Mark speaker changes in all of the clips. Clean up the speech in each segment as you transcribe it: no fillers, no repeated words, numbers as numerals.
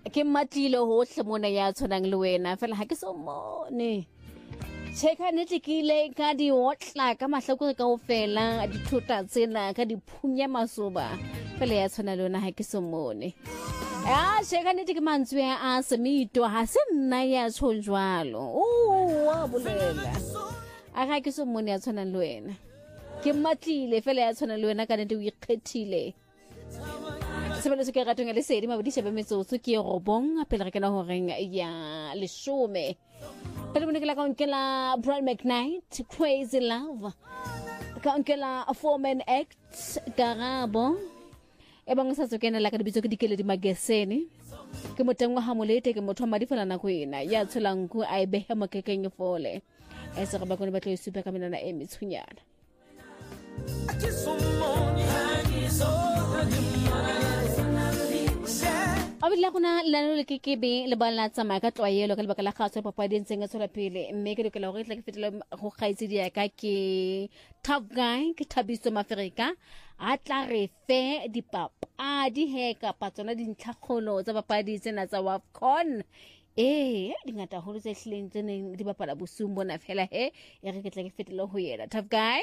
Speaker 1: ke matlile hohle mona ya tshwanang le wena fela ha ke so mone cheka nete ke ile ka di hotla ka mahlakore ka ofela di thota tsena ka di phunya masoba fela ya tshwana le wena ha ke so mone ya cheka nete ke mantswe a semito ha se nna ya tshonjwalo wa bolela a ga ke so mone ya tshwana le wena ke matlile fela ya tshwana le wena ka nete o ikgethile sebele se ke ratong le sedi mabodi shebe metsotso ke robong pele re kena horeng ya leshome pele bone ke la ka onkela Brian McKnight Crazy Love ka onkela A Foreman Act Karabo e bang sa tsokena la ka dibitso ke dikele di mageseni ke motengwa ha molete ke motho madi fela na go ena ya tsholang go a behe mokekeng fole e se re ba kone ba tlo isupa ka menana e mitshunyana abile gona lano le kekebe le bala tsamaya ka tloyelo ka lebaka la kgatso papading tsenga tshola pele mme ke lokela go itla ke fetela go gaitse dia ka ke Tough Guy ke Thabiso Mafrika a tla re fe dipapadi he ka patsona dintlhakgolo tsa papadi tsena tsa WAFCON dingata holo tse hlileng tsene di bapala bosung bona fela he e re ke tla ke fetela ho yena Tough Guy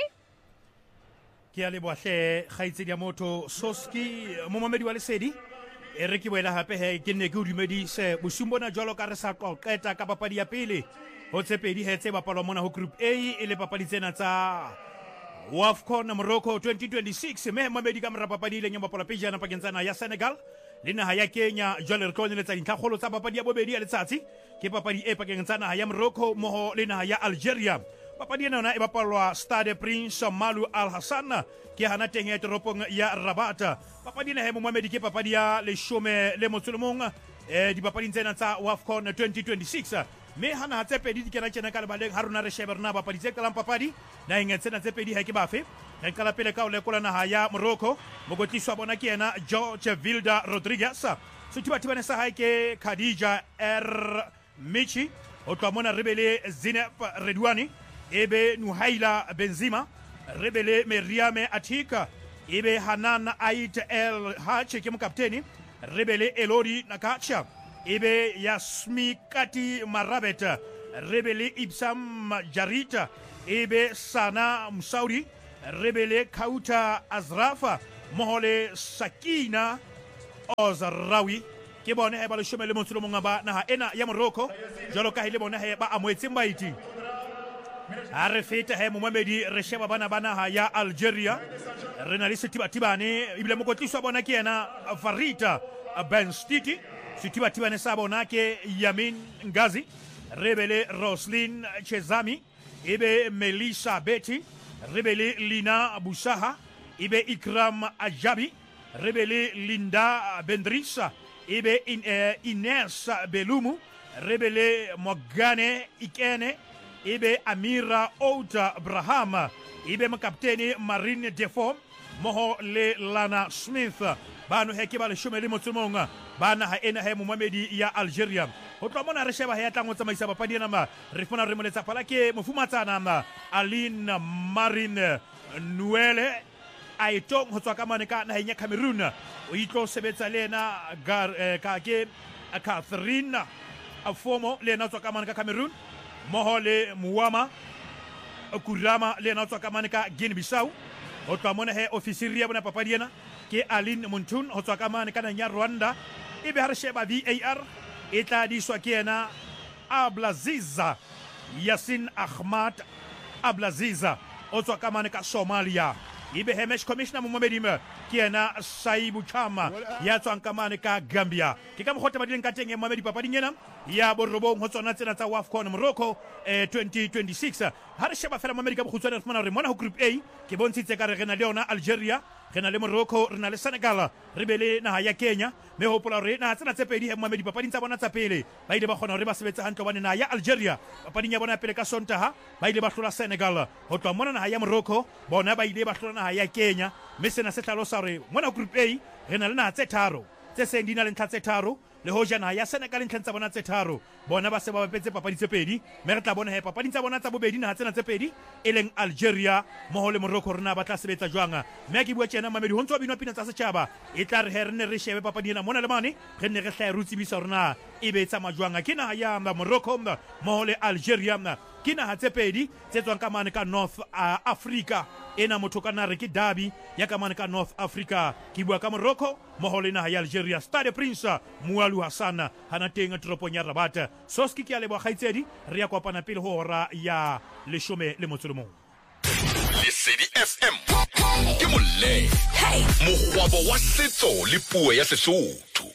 Speaker 2: ke a lebohle gaitse dia motho Soski momamedi wa lesedi e re ke boela hape he ke nne ke o dumedise bosung bona jwalo ka re sa qoqeta ka papadi ya pele ho tsepedi he tse bapalwa mona ho group A e le papadi tsena tsa WAFCON Morocco 2026 mme mamedi ka mora papadi le nyamba pala pejana pakeng tsa naha ya Senegal le naha ya Kenya jwale re tlo nyeletsa dintlhakgolo tsa papadi ya bobedi ya letsatsi ke papadi e pakeng tsa naha ya Morocco moho le naha ya Algeria papadi ena e bapalwa Stade Prince Malu Al Hassan ke hana teng ya toropong ya Rabat papadi ena he momamedi ke papadi ya leshome le motsolomong di papadi tsena tsa WAFCON 2026 me hana tse pedi di kena tsena ka le baleng ha rona re shebe rena papadi tse kalang papadi na inga tsena tse pedi ha ke bafe re kala pele ka o lekola naha ya Morocco mogotliswa bona ke ena George Vilda Rodriguez sethibathibane sa hae ke Khadija Michi o tloa mona rebele Zineb Redouani ebe Nuhaila Benzima rebele Meriame Atika ebe Hanan Ait El Hach ke mokapteni rebele Elori Nakacha ebe Yasmi Kati Marabet rebele Ibsam Jarita ebe Sana Musauri rebele Kauta Azrafa mohole Sakina Ozrawi ke bone he ba le shome le motho mo ngaba naha ena ya Morocco jalo ka hele bona he ba amoetse mbaiti a re feta he momamedi re sheba bana naha ya Algeria re na le setibatibane ibile mokotliswa bona ke ena Farita Ben Stiti setibatibane sa bona ke Yamin Ngazi rebele Roslin Chezami ibe Melissa Betty rebele Lina Busaha ibe Ikram Ajabi rebele Linda Bendrissa ibe Ines Belumu rebele Mogane Ikene ibe Amira Outa Braham ibe makapteni Marine Defo moho le Lana Smith bano heke ba le shome le motsomonga bana ha ena he momamedi ya Algeria ho tloa mona re sheba he ya tla ngotsamaisa papadi ena ma re fona re moletsa pala ke mofumatsana ma Aline Marine Nuele Aitong ho tswa ka mane ka naheng ya Cameroon o itlo sebetsa le ena ka ke Catherine Afomo le ena tswa ka mane ka Cameroon moho le Muama Kurama le ena tswa ka mane ka Guinea Bissau ho tloa mona he ofisiri ya bona papadi ena ke Aline Muntun ho tswa ka mane ka naheng ya Rwanda ebe ha re sheba VAR e tla diswa ke ena Ablaziza Yasin Ahmad Ablaziza o tswa ka mane ka Somalia ibe he match commissioner momamedi ke ena Saibu Chama ya tswang ka mane ka Gambia ke ka mogota ba dileng ka teng momamedi papading ena ya borobong ho tsona tsena tsa WAFCON Morocco 2026 ha re sheba fela momamedi ka bokhutswana re fumana re mona ho group A ke bontshitse ka re rena le yona Algeria rena le Morocco rena le Senegal re be le naha ya Kenya me hopola re naha tsena tse pedi he momamedi papading tsa bona tsa pele ba ile ba kgona hore ba sebetsa hantle bana naha ya Algeria papading ya bona pele ka Sontaha ba ile ba hlola Senegal ho tloa mona naha ya Morocco bona ba ile ba hlola naha ya Kenya me sena se tlalosa re mona group A rena le naha tse tharo tse seng di na le ntlha tse tharo le hoja naha ya Senegal ntlheng tsa bona tse tharo bona ba se ba bapetse papadi tse pedi mme re tla bona he papading tsa bona tsa bobedi naha tsena tse pedi e leng Algeria mmoho le Morocco rena ba tla sebetsa jwang mme ke bua tjena mamedi ho ntse wa binwa pina tsa setjhaba e tla re he re ne re shebe papading ena mona le mane re ne re hlae rutsibisa rena e be tsa majwang ke naha ya Morocco mmoho le Algeria ke naha tse pedi tse tswang ka mane ka North Africa ena motho ka nare ke derby ya ka mane ka North Africa ke bua ka Morocco mmoho le naha ya Algeria. Stade Prince Moualou Hassan hana teng toropong ya Rabat. Soski ke a leboha kgaitsedi re ya kopana pele ho hora ya 10 le motso le mong.
Speaker 3: Lesedi FM ke molle mogwabo wa setso le puo ya Sesotho.